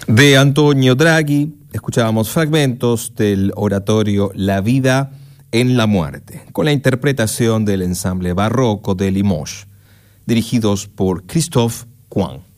De Antonio Draghi escuchábamos fragmentos del oratorio La vida en la muerte, con la interpretación del ensamble barroco de Limoges, dirigidos por Christophe Couin.